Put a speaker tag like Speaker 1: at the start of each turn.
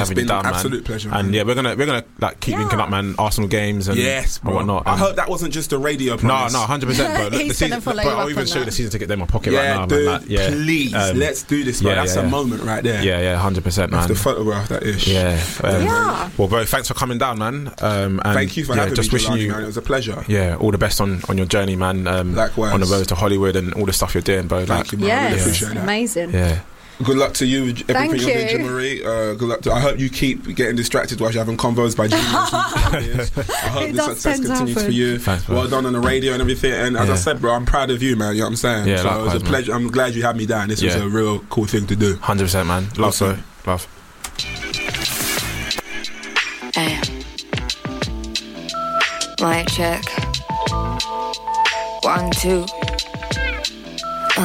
Speaker 1: having you down, man.
Speaker 2: Absolute pleasure, man.
Speaker 1: And yeah, we're gonna like keep linking up, man. Arsenal games and whatnot.
Speaker 2: I hope that wasn't just a radio promise.
Speaker 1: No, 100%. But
Speaker 3: He's
Speaker 1: the season,
Speaker 3: gonna follow
Speaker 1: but
Speaker 3: you
Speaker 1: I'll
Speaker 3: up
Speaker 1: even
Speaker 3: on
Speaker 1: show you
Speaker 3: that.
Speaker 1: the season ticket in my pocket right now,
Speaker 2: dude,
Speaker 1: man. Like,
Speaker 2: please, let's do this, bro. That's a moment right there.
Speaker 1: Yeah, 100%, man.
Speaker 2: That's the photograph, that is.
Speaker 1: Yeah. Well, bro, thanks for coming down, man. And
Speaker 2: thank you for having
Speaker 1: just
Speaker 2: me,
Speaker 1: wishing you,
Speaker 2: man. It was a pleasure.
Speaker 1: Yeah, all the best on your journey, man.
Speaker 2: Likewise.
Speaker 1: On the road to Hollywood and all the stuff you're doing, bro.
Speaker 2: Thank you, man. I really appreciate that.
Speaker 3: Amazing.
Speaker 1: Yeah.
Speaker 2: Good luck to you with everything
Speaker 3: Thank
Speaker 2: you're doing, Marie. Good luck I hope you keep getting distracted while you're having convos by genius. I hope the success continues for you.
Speaker 1: Thanks,
Speaker 2: well done on the radio and everything. And as I said, bro, I'm proud of you, man. You know what I'm saying?
Speaker 1: Yeah,
Speaker 2: so
Speaker 1: likewise,
Speaker 2: it was a pleasure.
Speaker 1: man.
Speaker 2: I'm glad you had me down. This was a real cool thing to do.
Speaker 1: 100%, man. Love,
Speaker 2: Awesome.
Speaker 1: so. Love.
Speaker 4: Mic check. 1, 2